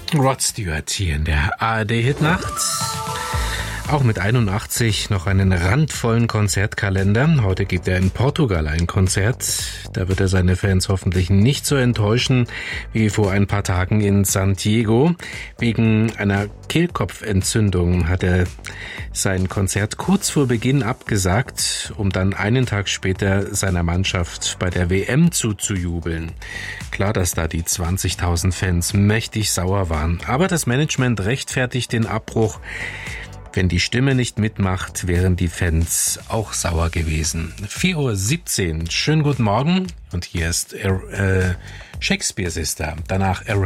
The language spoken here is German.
Rod Stewart hier in der ARD-Hitnacht. Auch mit 81 noch einen randvollen Konzertkalender. Heute gibt er in Portugal ein Konzert. Da wird er seine Fans hoffentlich nicht so enttäuschen wie vor ein paar Tagen in San Diego. Wegen einer Kehlkopfentzündung hat er sein Konzert kurz vor Beginn abgesagt, um dann einen Tag später seiner Mannschaft bei der WM zuzujubeln. Klar, dass da die 20.000 Fans mächtig sauer waren. Aber das Management rechtfertigt den Abbruch. Wenn die Stimme nicht mitmacht, wären die Fans auch sauer gewesen. 4:17 Uhr. Schönen guten Morgen. Und hier ist Shakespeare Sister. Danach